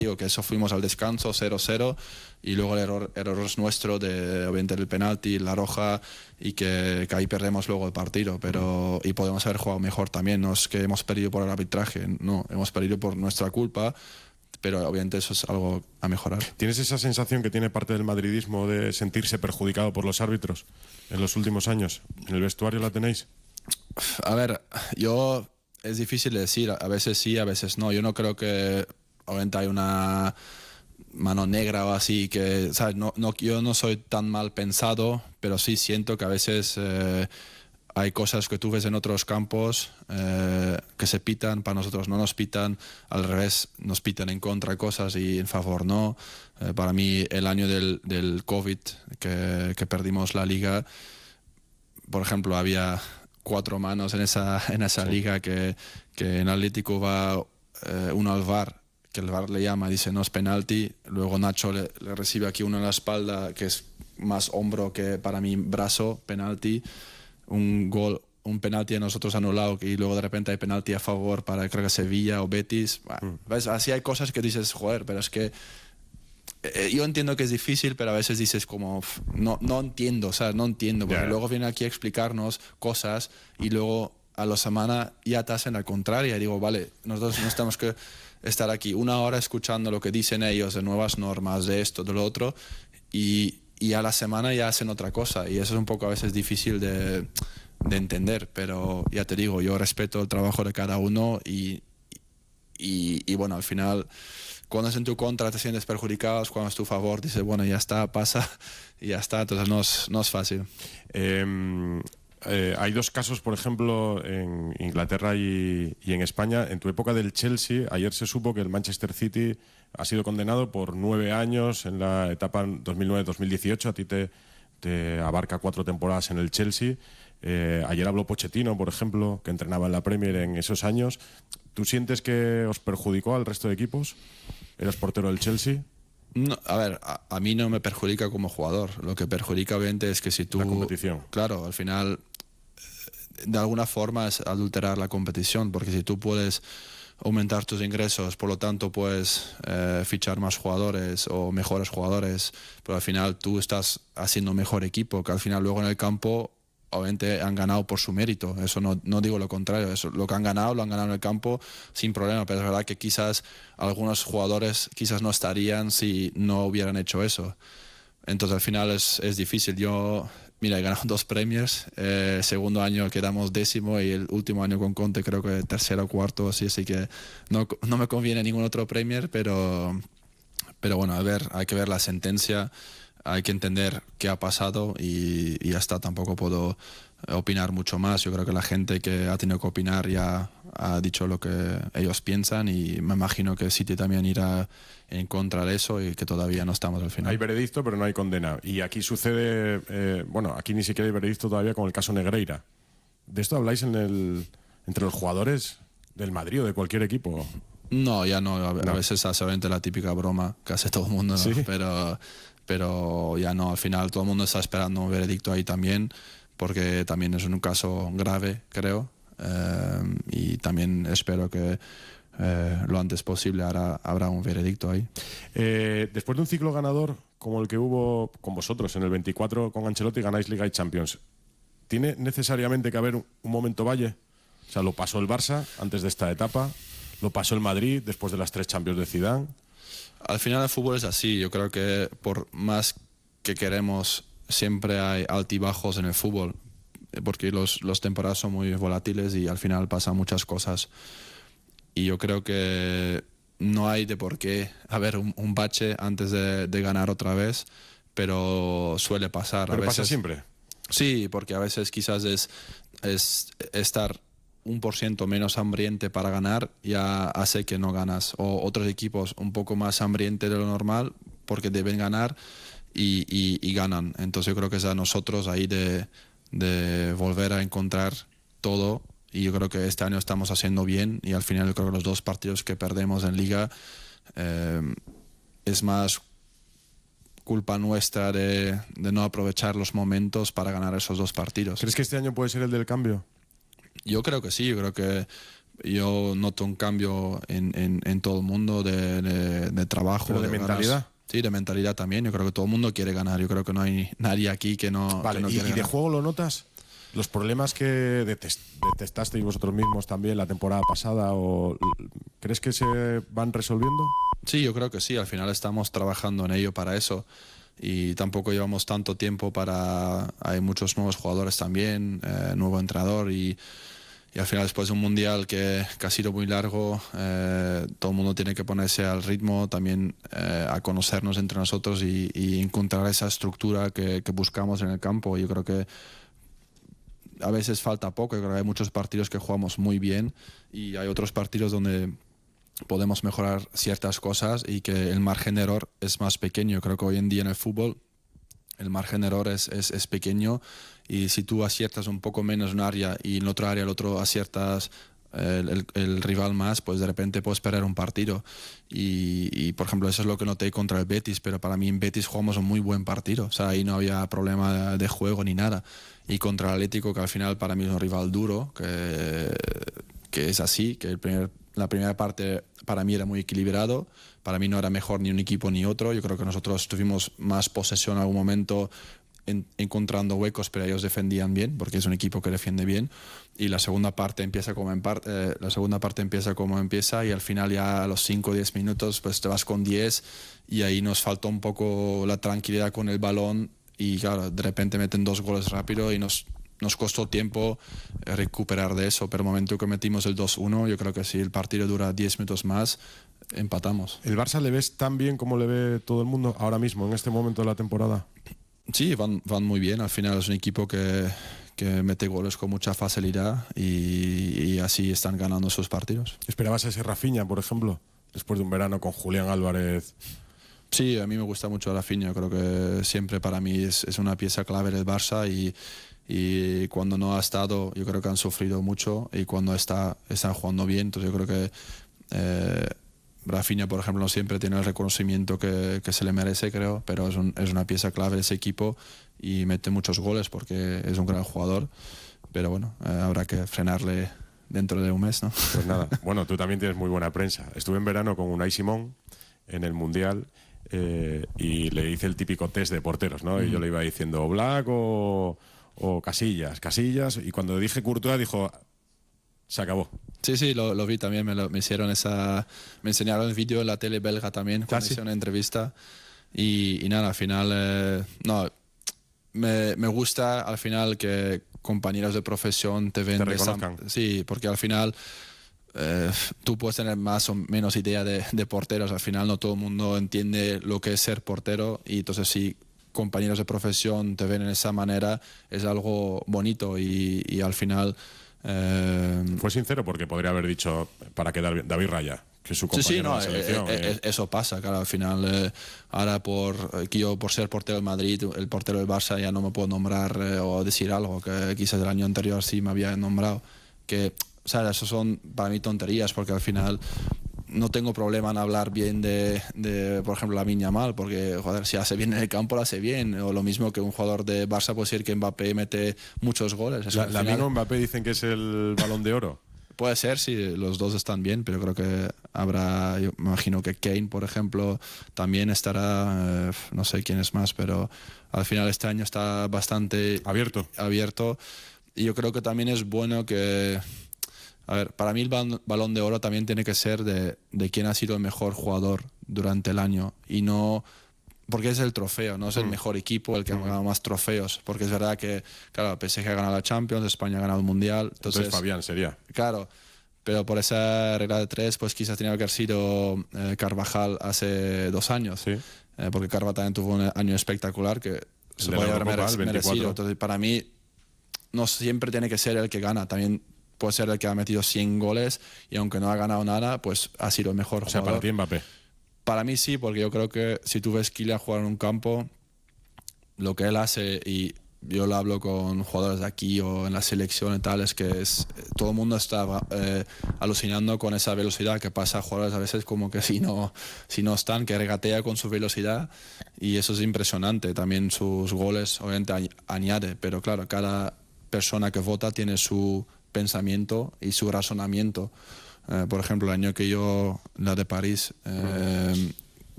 Digo que eso fuimos al descanso 0-0 y luego el error es nuestro de obviamente el penalti, la roja y que ahí perdemos luego el partido, pero y podemos haber jugado mejor también, no es que hemos perdido por el arbitraje, no, hemos perdido por nuestra culpa, pero obviamente eso es algo a mejorar. ¿Tienes esa sensación que tiene parte del madridismo de sentirse perjudicado por los árbitros en los últimos años? ¿En el vestuario la tenéis? A ver, es difícil de decir, a veces sí, a veces no, yo no creo que obviamente hay una mano negra o así, que ¿sabes? Yo no soy tan mal pensado, pero sí siento que a veces hay cosas que tú ves en otros campos que se pitan, para nosotros no nos pitan, al revés, nos pitan en contra cosas y en favor no. Para mí el año del COVID, que perdimos la liga, por ejemplo, había 4 manos en esa liga que en Atlético va uno al VAR, que el VAR le llama, dice no es penalti, luego Nacho le recibe aquí uno en la espalda que es más hombro que para mí brazo, penalti, un penalti a nosotros anulado y luego de repente hay penalti a favor para creo que Sevilla o Betis. Bueno, ¿ves? Así hay cosas que dices, joder, pero es que yo entiendo que es difícil, pero a veces dices como no entiendo, o sea, no entiendo, porque luego vienen aquí a explicarnos cosas y luego a la semana ya te hacen la contraria y digo, vale, nosotros no tenemos que estar aquí 1 hora escuchando lo que dicen ellos de nuevas normas, de esto, de lo otro, y a la semana ya hacen otra cosa, y eso es un poco a veces difícil de entender, pero ya te digo, yo respeto el trabajo de cada uno y bueno, al final cuando es en tu contra te sientes perjudicado, cuando es tu favor dices, bueno, ya está, pasa y ya está, entonces no es fácil. Hay 2 casos, por ejemplo, en Inglaterra y en España. En tu época del Chelsea, ayer se supo que el Manchester City ha sido condenado por 9 años en la etapa 2009-2018. A ti te abarca 4 temporadas en el Chelsea. Ayer habló Pochettino, por ejemplo, que entrenaba en la Premier en esos años. ¿Tú sientes que os perjudicó al resto de equipos? ¿Eras portero del Chelsea? No, a ver, a mí no me perjudica como jugador. Lo que perjudica obviamente es que si tú... La competición. Claro, al final de alguna forma es adulterar la competición, porque si tú puedes aumentar tus ingresos, por lo tanto puedes fichar más jugadores o mejores jugadores, pero al final tú estás haciendo un mejor equipo, que al final luego en el campo obviamente han ganado por su mérito, eso no digo lo contrario, eso, lo que han ganado lo han ganado en el campo sin problema, pero es verdad que quizás algunos jugadores quizás no estarían si no hubieran hecho eso. Entonces al final es difícil. Yo, mira, he ganado 2 Premiers, segundo año quedamos 10º y el último año con Conte creo que 3º o 4º, así que no me conviene ningún otro Premier, pero bueno, hay que ver la sentencia, hay que entender qué ha pasado y ya está, tampoco puedo opinar mucho más. Yo creo que la gente que ha tenido que opinar ya ha dicho lo que ellos piensan y me imagino que City también irá en contra de eso y que todavía no estamos al final. Hay veredicto, pero no hay condena. Y aquí sucede, aquí ni siquiera hay veredicto todavía con el caso Negreira. ¿De esto habláis entre los jugadores del Madrid o de cualquier equipo? No, ya no. A veces hace obviamente la típica broma que hace todo el mundo, ¿no? ¿Sí? Pero ya no, al final todo el mundo está esperando un veredicto ahí también, porque también es un caso grave, creo, y también espero que lo antes posible habrá un veredicto ahí. Después de un ciclo ganador como el que hubo con vosotros en el 24 con Ancelotti, ganáis Liga y Champions, ¿tiene necesariamente que haber un momento valle? O sea, lo pasó el Barça antes de esta etapa, lo pasó el Madrid después de las 3 Champions de Zidane. Al final el fútbol es así, yo creo que por más que queremos siempre hay altibajos en el fútbol, porque los temporadas son muy volátiles y al final pasan muchas cosas. Y yo creo que no hay de por qué haber un bache antes de ganar otra vez, pero suele pasar. ¿Pero a veces, pasa siempre? Sí, porque a veces quizás es estar 1% menos hambriente para ganar ya hace que no ganas. O otros equipos un poco más hambrientes de lo normal porque deben ganar y ganan. Entonces yo creo que es a nosotros ahí de volver a encontrar todo. Y yo creo que este año estamos haciendo bien y al final yo creo que los 2 partidos que perdemos en Liga es más culpa nuestra de no aprovechar los momentos para ganar esos 2 partidos. ¿Crees que este año puede ser el del cambio? Yo creo que sí, yo creo que yo noto un cambio en todo el mundo de trabajo. ¿Pero de mentalidad? Sí, de mentalidad también. Yo creo que todo el mundo quiere ganar. Yo creo que no hay nadie aquí que no, Vale, que no ¿y quiere de ganar. juego lo notas? ¿Los problemas que detestasteis vosotros mismos también la temporada pasada, o crees que se van resolviendo? Sí, yo creo que sí. Al final estamos trabajando en ello para eso. Y tampoco llevamos tanto tiempo para... Hay muchos nuevos jugadores también, nuevo entrenador y al final después de un mundial que ha sido muy largo, todo el mundo tiene que ponerse al ritmo, también a conocernos entre nosotros y encontrar esa estructura que buscamos en el campo. Yo creo que a veces falta poco. Yo creo que hay muchos partidos que jugamos muy bien y hay otros partidos donde podemos mejorar ciertas cosas y que el margen de error es más pequeño. Yo creo que hoy en día en el fútbol el margen de error es pequeño y si tú aciertas un poco menos en un área y en otra área el otro aciertas el rival más, pues de repente puedes perder un partido y por ejemplo eso es lo que noté contra el Betis, pero para mí en Betis jugamos un muy buen partido, o sea, ahí no había problema de juego ni nada, y contra el Atlético, que al final para mí es un rival duro, que es así, que la primera parte para mí era muy equilibrado, para mí no era mejor ni un equipo ni otro. Yo creo que nosotros tuvimos más posesión en algún momento encontrando huecos, pero ellos defendían bien porque es un equipo que defiende bien, y la segunda parte empieza como empieza y al final ya a los 5 o 10 minutos pues te vas con 10 y ahí nos faltó un poco la tranquilidad con el balón y claro, de repente meten 2 goles rápido y nos costó tiempo recuperar de eso, pero el momento que metimos el 2-1, yo creo que si el partido dura 10 minutos más, empatamos. ¿El Barça le ves tan bien como le ve todo el mundo ahora mismo, en este momento de la temporada? Sí, van muy bien. Al final es un equipo que mete goles con mucha facilidad y así están ganando sus partidos. ¿Esperabas ese Rafinha, por ejemplo, después de un verano con Julián Álvarez? Sí, a mí me gusta mucho Rafinha. Creo que siempre para mí es una pieza clave del Barça y cuando no ha estado, yo creo que han sufrido mucho y cuando están jugando bien. Entonces yo creo que Rafinha, por ejemplo, no siempre tiene el reconocimiento que se le merece, creo, pero es una pieza clave de ese equipo y mete muchos goles porque es un gran jugador. Pero bueno, habrá que frenarle dentro de un mes, ¿no? Pues nada, bueno, tú también tienes muy buena prensa. Estuve en verano con Unai Simón en el Mundial y le hice el típico test de porteros, ¿no? Y yo le iba diciendo Black o Casillas, y cuando dije Courtois dijo, se acabó. Sí, lo vi también, me enseñaron el vídeo en la tele belga también, cuando hice una entrevista y nada, al final, no, me gusta al final que compañeros de profesión te ven. Te reconozcan. Sí, porque al final tú puedes tener más o menos idea de porteros, al final no todo el mundo entiende lo que es ser portero y entonces sí, compañeros de profesión te ven en esa manera, es algo bonito y al final... Fue sincero porque podría haber dicho para que David Raya, que es su compañero de la selección. Eso pasa, claro, al final ahora yo por ser portero del Madrid, el portero del Barça ya no me puedo nombrar o decir algo que quizás el año anterior sí me había nombrado, que o sea, eso son para mí tonterías porque al final no tengo problema en hablar bien de por ejemplo, Lamine Yamal, porque joder, si hace bien en el campo, lo hace bien. O lo mismo que un jugador de Barça puede decir que Mbappé mete muchos goles. Lamine o Mbappé dicen que es el Balón de Oro. Puede ser, sí, los dos están bien, pero creo que habrá, yo me imagino que Kane, por ejemplo, también estará, no sé quién es más, pero al final este año está bastante abierto. Y yo creo que también es bueno que... A ver, para mí el Balón de Oro también tiene que ser de quién ha sido el mejor jugador durante el año y no porque es el trofeo, no es el mejor equipo el que ha ganado más trofeos, porque es verdad que, claro, PSG ha ganado la Champions, España ha ganado el Mundial. Entonces Fabián sería. Claro, pero por esa regla de 3, pues quizás tenía que haber sido Carvajal hace 2 años, sí. Porque Carvajal también tuvo un año espectacular que se puede haber merecido. Entonces, para mí, no siempre tiene que ser el que gana, también puede ser el que ha metido 100 goles y aunque no ha ganado nada, pues ha sido el mejor jugador. O sea, para ti Mbappé. Para mí sí, porque yo creo que si tú ves Kylian jugar en un campo, lo que él hace, y yo lo hablo con jugadores de aquí o en la selección y tal, es que todo el mundo está alucinando con esa velocidad que pasa a jugadores a veces como que si no están, que regatea con su velocidad y eso es impresionante. También sus goles obviamente añade, pero claro, cada persona que vota tiene su pensamiento y su razonamiento. Por ejemplo, el año que yo, la de París,